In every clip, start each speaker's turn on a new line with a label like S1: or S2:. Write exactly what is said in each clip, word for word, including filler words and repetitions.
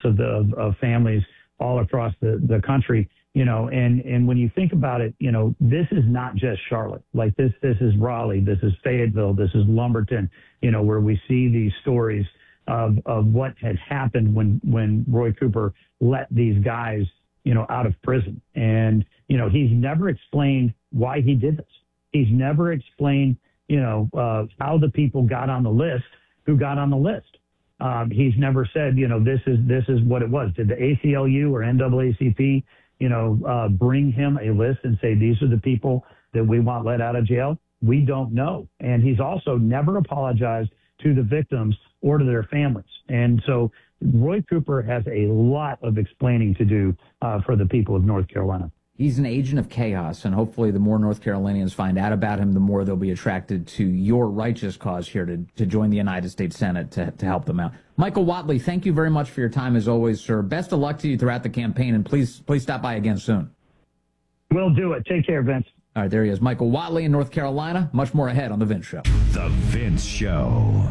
S1: of the of, of families all across the, the country. You know, and, and when you think about it, you know, this is not just Charlotte. Like this, this is Raleigh, this is Fayetteville, this is Lumberton, you know, where we see these stories of, of what had happened when, when Roy Cooper let these guys, you know, out of prison. And, you know, he's never explained why he did this. He's never explained, you know, uh, how the people got on the list, who got on the list. Um, he's never said, you know, this is, this is what it was. Did the A C L U or N double A C P, you know, uh, bring him a list and say, these are the people that we want let out of jail? We don't know. And he's also never apologized to the victims or to their families. And so Roy Cooper has a lot of explaining to do uh, for the people of North Carolina.
S2: He's an agent of chaos, and hopefully the more North Carolinians find out about him, the more they'll be attracted to your righteous cause here to, to join the United States Senate to, to help them out. Michael Whatley, thank you very much for your time as always, sir. Best of luck to you throughout the campaign, and please please stop by again soon.
S1: We'll do it. Take care, Vince.
S2: All right, there he is. Michael Whatley in North Carolina. Much more ahead on The Vince Show.
S3: The Vince Show.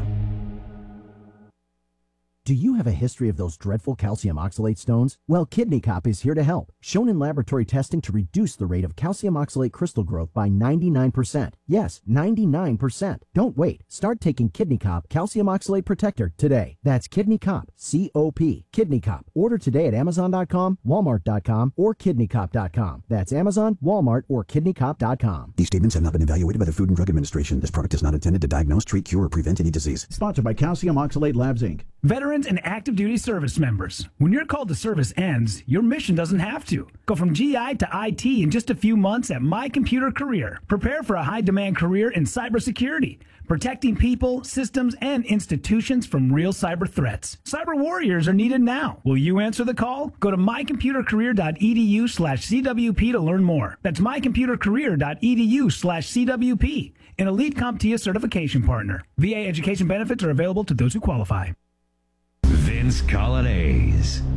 S4: Do you have a history of those dreadful calcium oxalate stones? Well, Kidney Cop is here to help. Shown in laboratory testing to reduce the rate of calcium oxalate crystal growth by ninety-nine percent. Yes, ninety-nine percent. Don't wait. Start taking Kidney Cop Calcium Oxalate Protector today. That's Kidney Cop, C O P. Kidney Cop. Order today at Amazon dot com, Walmart dot com, or Kidney Cop dot com. That's Amazon, Walmart, or Kidney Cop dot com.
S5: These statements have not been evaluated by the Food and Drug Administration. This product is not intended to diagnose, treat, cure, or prevent any disease.
S6: Sponsored by Calcium Oxalate Labs, Incorporated. Veterans and active duty service members, when your call to service ends, your mission doesn't have to. Go from G I to I T in just a few months at My Computer Career. Prepare for a high-demand career in cybersecurity, protecting people, systems, and institutions from real cyber threats. Cyber warriors are needed now. Will you answer the call? Go to my computer career dot e d u slash C W P to learn more. That's my computer career dot e d u slash C W P. An elite CompTIA certification partner. V A education benefits are available to those who qualify.
S3: Vince Coglianese.